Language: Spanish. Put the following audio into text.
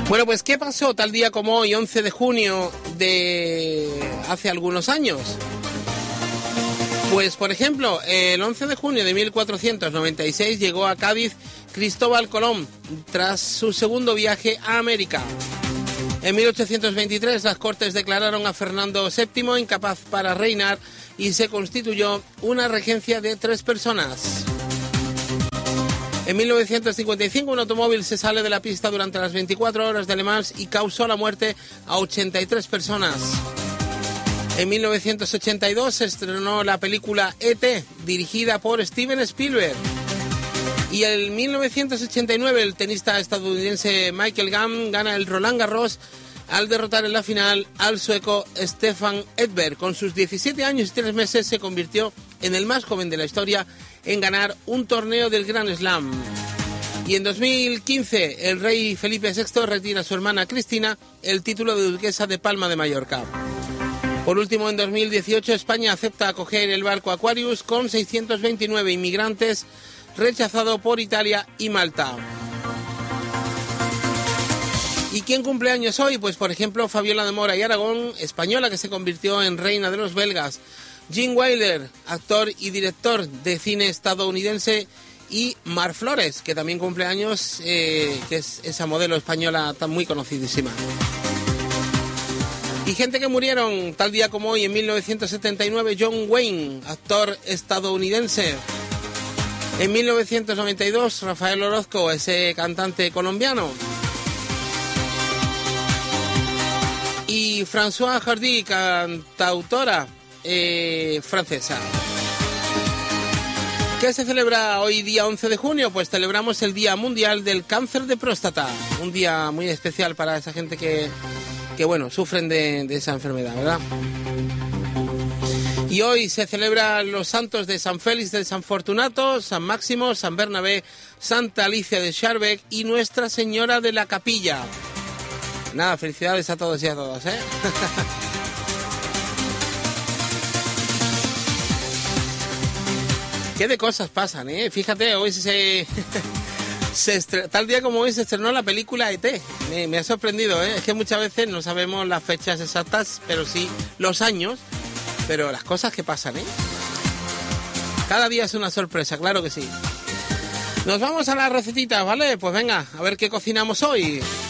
Bueno, pues ¿qué pasó tal día como hoy, 11 de junio de hace algunos años? Pues, por ejemplo, el 11 de junio de 1496 llegó a Cádiz Cristóbal Colón tras su segundo viaje a América. En 1823 las Cortes declararon a Fernando VII incapaz para reinar y se constituyó una regencia de 3 personas. En 1955 un automóvil se sale de la pista durante las 24 horas de Le Mans y causó la muerte a 83 personas. En 1982 se estrenó la película E.T., dirigida por Steven Spielberg. Y en 1989 el tenista estadounidense Michael Gam gana el Roland Garros al derrotar en la final al sueco Stefan Edberg. Con sus 17 años y 3 meses se convirtió en el más joven de la historia en ganar un torneo del Grand Slam. Y en 2015 el rey Felipe VI retira a su hermana Cristina el título de duquesa de Palma de Mallorca. Por último, en 2018 España acepta acoger el barco Aquarius con 629 inmigrantes, rechazado por Italia y Malta. ¿Y quién cumple años hoy? Pues por ejemplo Fabiola de Mora y Aragón, española que se convirtió en reina de los belgas. Gene Wilder, actor y director de cine estadounidense. Y Mar Flores, que también cumple años, que es esa modelo española tan muy conocidísima. Y gente que murieron tal día como hoy, en 1979, John Wayne, actor estadounidense. En 1992, Rafael Orozco, ese cantante colombiano. Y Françoise Hardy, cantautora francesa. ¿Qué se celebra hoy día 11 de junio? Pues celebramos el Día Mundial del Cáncer de Próstata. Un día muy especial para esa gente que bueno, sufren de esa enfermedad, ¿verdad? Y hoy se celebran los santos de San Félix de San Fortunato, San Máximo, San Bernabé, Santa Alicia de Schaerbeek y Nuestra Señora de la Capilla. Nada, felicidades a todos y a todas, ¿eh? ¿Qué de cosas pasan, eh? Fíjate, hoy tal día como hoy se estrenó la película E.T. Me ha sorprendido, ¿eh? Es que muchas veces no sabemos las fechas exactas, pero sí los años, pero las cosas que pasan, ¿eh? Cada día es una sorpresa, claro que sí. Nos vamos a las recetitas, ¿vale? Pues venga, a ver qué cocinamos hoy.